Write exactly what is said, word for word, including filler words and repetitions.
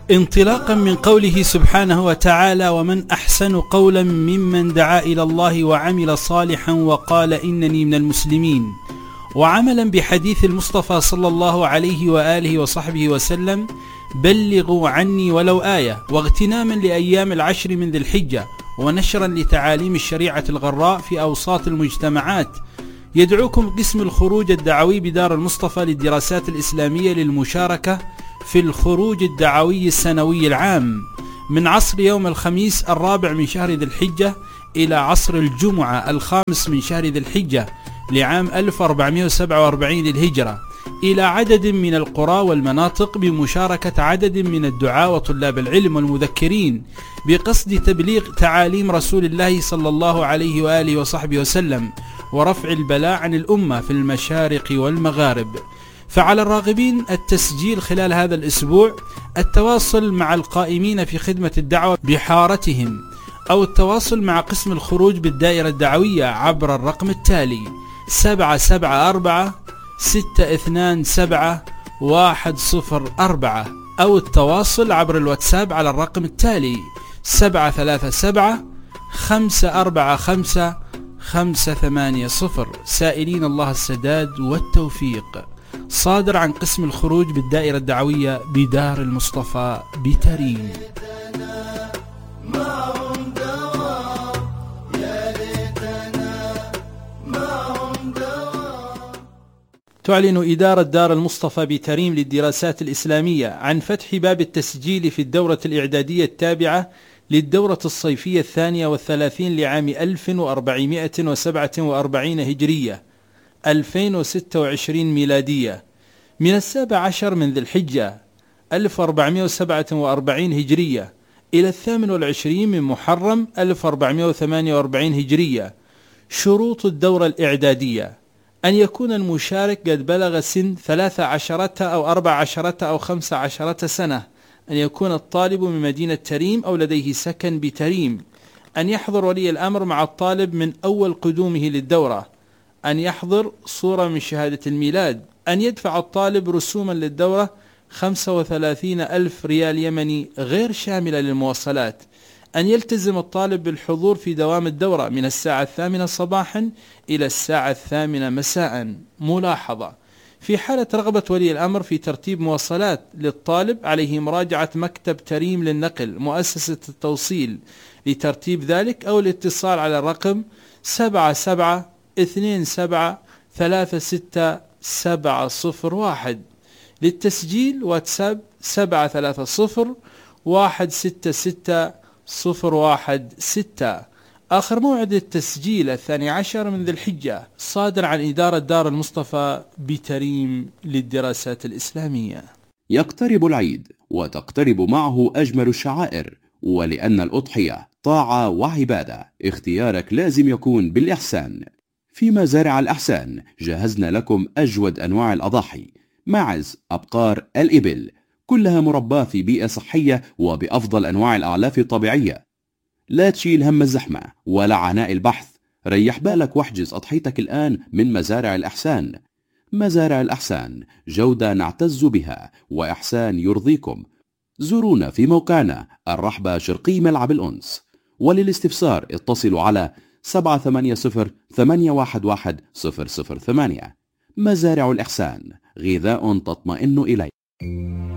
انطلاقا من قوله سبحانه وتعالى: ومن أحسن قولا ممن دعا إلى الله وعمل صالحا وقال إنني من المسلمين، وعملا بحديث المصطفى صلى الله عليه وآله وصحبه وسلم: بلغوا عني ولو آية، واغتناما لأيام العشر من ذي الحجة، ونشرا لتعاليم الشريعة الغراء في أوساط المجتمعات، يدعوكم قسم الخروج الدعوي بدار المصطفى للدراسات الإسلامية للمشاركة في الخروج الدعوي السنوي العام من عصر يوم الخميس الرابع من شهر ذي الحجة إلى عصر الجمعة الخامس من شهر ذي الحجة لعام ألف وأربعمائة وسبعة وأربعين للهجرة، إلى عدد من القرى والمناطق بمشاركة عدد من الدعاة وطلاب العلم والمذكرين، بقصد تبليغ تعاليم رسول الله صلى الله عليه وآله وصحبه وسلم، ورفع البلاء عن الأمة في المشارق والمغارب. فعلى الراغبين التسجيل خلال هذا الأسبوع، التواصل مع القائمين في خدمة الدعوة بحارتهم، أو التواصل مع قسم الخروج بالدائرة الدعوية عبر الرقم التالي: سبعة سبعة أربعة ستة اثنان سبعة واحد صفر أربعة، أو التواصل عبر الواتساب على الرقم التالي: سبعة ثلاثة سبعة خمسة أربعة خمسة خمسة ثمانية صفر، سائلين الله السداد والتوفيق. صادر عن قسم الخروج بالدائرة الدعوية بدار المصطفى بتريم. تعلن إدارة دار المصطفى بتريم للدراسات الإسلامية عن فتح باب التسجيل في الدورة الإعدادية التابعة للدورة الصيفية الثانية والثلاثين لعام ألف وأربعمائة وسبعة وأربعين هجرية ألفين وستة وعشرين ميلادية، من السابع عشر من ذي الحجة ألف وأربعمائة وسبعة وأربعين هجرية إلى الثامن والعشرين من محرم ألف وأربعمائة وثمانية وأربعين هجرية. شروط الدورة الإعدادية: أن يكون المشارك قد بلغ سن ثلاث عشرة أو أربع عشرة أو خمس عشرة سنة، أن يكون الطالب من مدينة تريم أو لديه سكن بتريم، أن يحضر ولي الأمر مع الطالب من أول قدومه للدورة، أن يحضر صورة من شهادة الميلاد، أن يدفع الطالب رسوما للدورة خمسة وثلاثين ألف ريال يمني غير شاملة للمواصلات، أن يلتزم الطالب بالحضور في دوام الدورة من الساعة الثامنة صباحا إلى الساعة الثامنة مساء. ملاحظة: في حالة رغبة ولي الأمر في ترتيب مواصلات للطالب، عليه مراجعة مكتب تريم للنقل مؤسسة التوصيل لترتيب ذلك، أو الاتصال على الرقم سبعة سبعة اثنين سبعة ثلاثة ستة سبعة صفر واحد. للتسجيل واتساب سبعة ثلاثة صفر واحد ستة ستة صفر واحد ستة. آخر موعد التسجيل الثاني عشر من ذي الحجة. صادر عن إدارة دار المصطفى بتريم للدراسات الإسلامية. يقترب العيد وتقترب معه أجمل الشعائر، ولأن الأضحية طاعة وعبادة، اختيارك لازم يكون بالإحسان. في مزارع الإحسان جهزنا لكم أجود أنواع الأضاحي: ماعز، أبقار، الإبل، كلها مرباة في بيئة صحية وبأفضل أنواع الأعلاف الطبيعية. لا تشيل هم الزحمة ولا عناء البحث، ريح بالك واحجز أضحيتك الآن من مزارع الإحسان. مزارع الإحسان، جودة نعتز بها وإحسان يرضيكم. زورونا في موقعنا الرحبة شرقي ملعب الأنس، وللاستفسار اتصلوا على سبعة ثمانية صفر ثمانية واحد واحد صفر صفر ثمانية. مزارع الإحسان، غذاء تطمئن إليه.